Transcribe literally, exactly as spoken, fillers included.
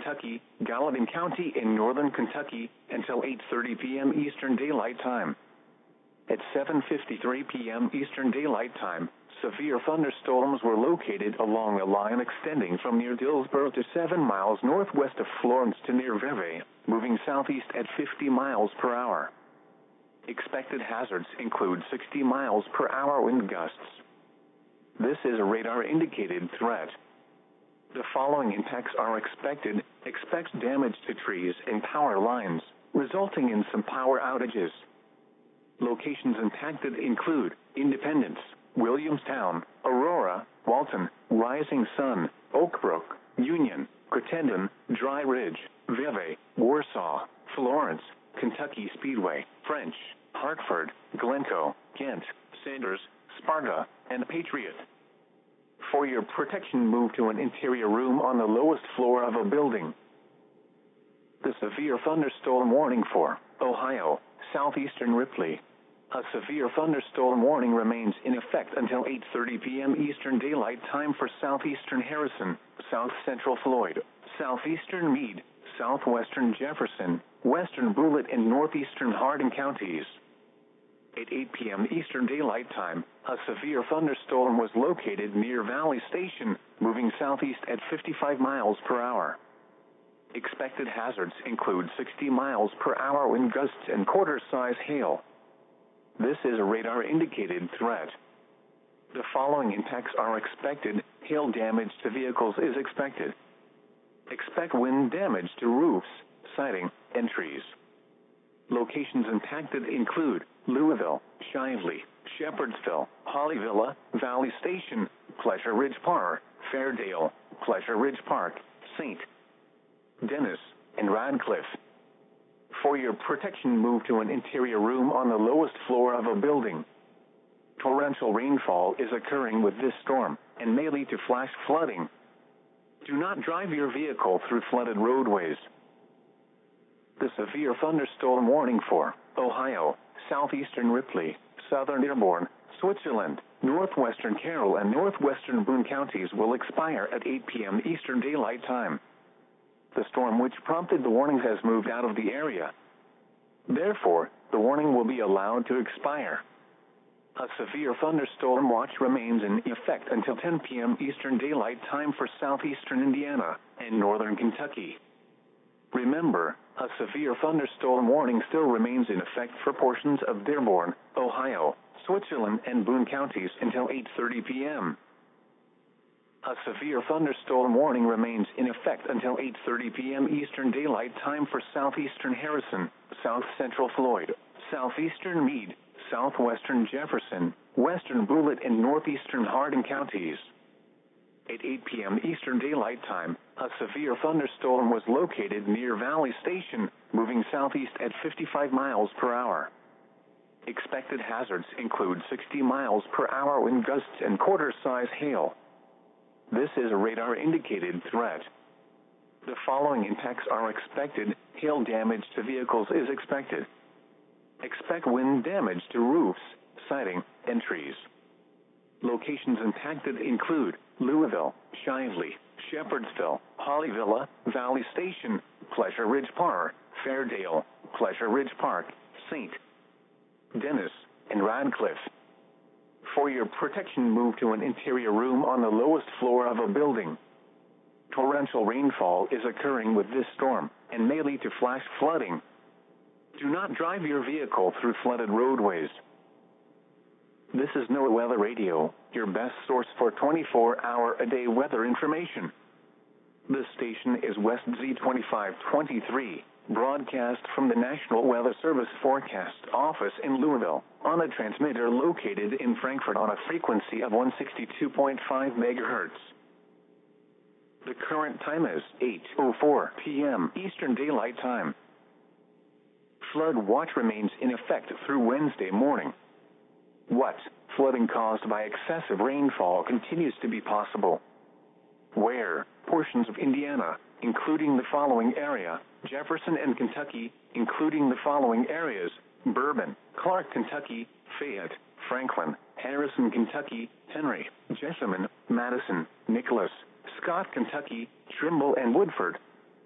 Kentucky, Gallatin County in northern Kentucky, until eight thirty p m Eastern Daylight Time. At seven fifty-three p m Eastern Daylight Time, severe thunderstorms were located along a line extending from near Dillsboro to seven miles northwest of Florence to near Vevey, moving southeast at fifty miles per hour. Expected hazards include sixty miles per hour wind gusts. This is a radar-indicated threat. The following impacts are expected. Expect damage to trees and power lines, resulting in some power outages. Locations impacted include Independence, Williamstown, Aurora, Walton, Rising Sun, Oak Brook, Union, Crittenden, Dry Ridge, Vevey, Warsaw, Florence, Kentucky Speedway, French, Hartford, Glencoe, Kent, Sanders, Sparta, and Patriot. For your protection, move to an interior room on the lowest floor of a building. The severe thunderstorm warning for Ohio, southeastern Ripley. A severe thunderstorm warning remains in effect until eight thirty p m Eastern Daylight Time for southeastern Harrison, south central Floyd, southeastern Meade, southwestern Jefferson, western Bullitt, and northeastern Hardin counties. At eight p m Eastern Daylight Time, a severe thunderstorm was located near Valley Station, moving southeast at fifty-five miles per hour. Expected hazards include sixty miles per hour wind gusts and quarter-size hail. This is a radar-indicated threat. The following impacts are expected. Hail damage to vehicles is expected. Expect wind damage to roofs, siding, and trees. Locations impacted include Louisville, Shively, Shepherdsville, Hollyville, Valley Station, Pleasure Ridge Park, Fairdale, Pleasure Ridge Park, Saint Denis, and Radcliffe. For your protection, move to an interior room on the lowest floor of a building. Torrential rainfall is occurring with this storm and may lead to flash flooding. Do not drive your vehicle through flooded roadways. The severe thunderstorm warning for Ohio, southeastern Ripley, southern Dearborn, Switzerland, northwestern Carroll, and northwestern Boone counties will expire at eight p m Eastern Daylight Time. The storm which prompted the warnings has moved out of the area. Therefore, the warning will be allowed to expire. A severe thunderstorm watch remains in effect until ten p m Eastern Daylight Time for southeastern Indiana and northern Kentucky. Remember, a severe thunderstorm warning still remains in effect for portions of Dearborn, Ohio, Switzerland, and Boone counties until eight thirty p m A severe thunderstorm warning remains in effect until eight thirty p m Eastern Daylight Time for southeastern Harrison, south central Floyd, southeastern Meade, southwestern Jefferson, western Bullitt, and northeastern Hardin counties. At eight p m Eastern Daylight Time, a severe thunderstorm was located near Valley Station, moving southeast at fifty-five miles per hour. Expected hazards include sixty miles per hour wind gusts and quarter-size hail. This is a radar-indicated threat. The following impacts are expected. Hail damage to vehicles is expected. Expect wind damage to roofs, siding, and trees. Locations impacted include Louisville, Shively, Shepherdsville, Hollyville, Valley Station, Pleasure Ridge Park, Fairdale, Pleasure Ridge Park, Saint Denis, and Radcliffe. For your protection, move to an interior room on the lowest floor of a building. Torrential rainfall is occurring with this storm and may lead to flash flooding. Do not drive your vehicle through flooded roadways. This is NOAA Weather Radio, your best source for twenty-four hour a day weather information. This station is West Z twenty-five twenty-three, broadcast from the National Weather Service Forecast Office in Louisville, on a transmitter located in Frankfort on a frequency of one sixty-two point five megahertz. The current time is eight oh four p m Eastern Daylight Time. Flood watch remains in effect through Wednesday morning. What? Flooding caused by excessive rainfall continues to be possible. Where? Portions of Indiana, including the following area, Jefferson and Kentucky, including the following areas, Bourbon, Clark, Kentucky, Fayette, Franklin, Harrison, Kentucky, Henry, Jessamine, Madison, Nicholas, Scott, Kentucky, Trimble, and Woodford.